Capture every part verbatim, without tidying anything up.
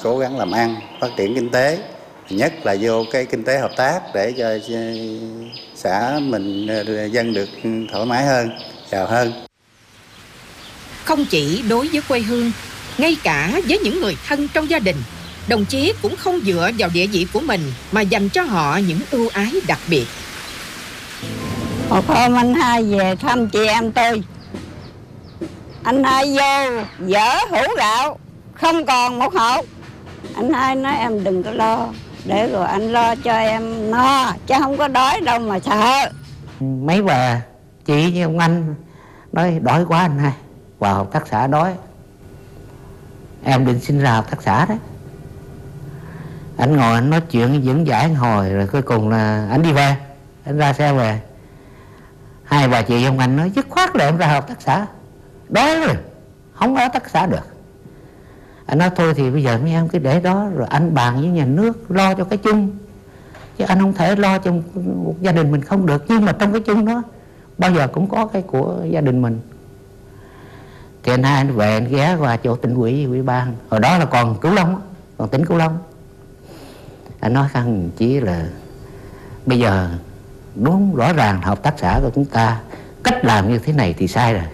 cố gắng làm ăn, phát triển kinh tế, nhất là vô cái kinh tế hợp tác để cho xã mình, dân được thoải mái hơn, giàu hơn. Không chỉ đối với quê hương, ngay cả với những người thân trong gia đình, đồng chí cũng không dựa vào địa vị của mình mà dành cho họ những ưu ái đặc biệt. Một hôm anh hai về thăm chị em tôi, anh hai vô dỡ hũ gạo không còn một hột. Anh hai nói em đừng có lo, để rồi anh lo cho em no, chứ không có đói đâu mà sợ. Mấy bà chị với ông anh nói đói quá anh hai, vào hợp tác xã đói. Em định xin ra hợp tác xã đấy. Anh ngồi anh nói chuyện dẫn giải anh hồi, rồi cuối cùng là anh đi về, anh ra xe về. Hai bà chị ông anh nói dứt khoát là em ra hợp tác xã, đói rồi, không ở hợp tác xã được. Anh nói thôi thì bây giờ mấy em cứ để đó, rồi anh bàn với nhà nước lo cho cái chung, chứ anh không thể lo cho một gia đình mình không được. Nhưng mà trong cái chung đó bao giờ cũng có cái của gia đình mình. Thì anh hai anh về anh ghé qua chỗ tỉnh ủy, ủy ban, hồi đó là còn Cửu Long, còn tỉnh Cửu Long. Anh nói khăn chí là bây giờ đúng rõ ràng hợp tác xã của chúng ta cách làm như thế này thì sai rồi.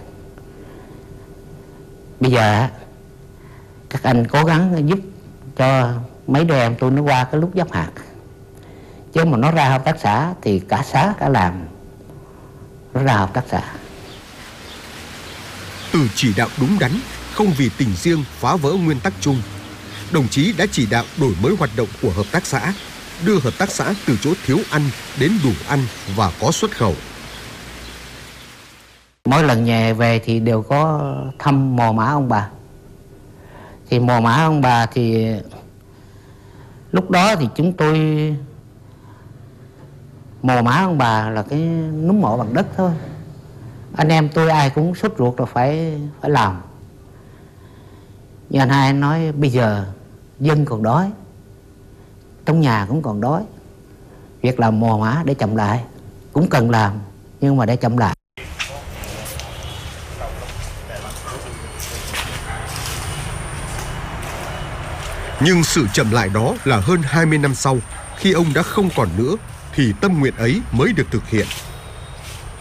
Bây giờ các anh cố gắng giúp cho mấy đứa em tôi nó qua cái lúc giáp hạt, chứ mà nó ra hợp tác xã thì cả xã cả làm, nó ra hợp tác xã. Từ chỉ đạo đúng đắn, không vì tình riêng phá vỡ nguyên tắc chung, đồng chí đã chỉ đạo đổi mới hoạt động của hợp tác xã, đưa hợp tác xã từ chỗ thiếu ăn đến đủ ăn và có xuất khẩu. Mỗi lần nhà về thì đều có thăm mồ mả ông bà. Thì mồ mả ông bà thì lúc đó thì chúng tôi mồ mả ông bà là cái núm mộ bằng đất thôi. Anh em tôi ai cũng sốt ruột rồi phải phải làm. Nhưng anh hai anh nói bây giờ dân còn đói, trong nhà cũng còn đói, việc làm mồ mả để chậm lại cũng cần làm, nhưng mà để chậm lại. Nhưng sự chậm lại đó là hơn hai mươi năm sau, khi ông đã không còn nữa, thì tâm nguyện ấy mới được thực hiện.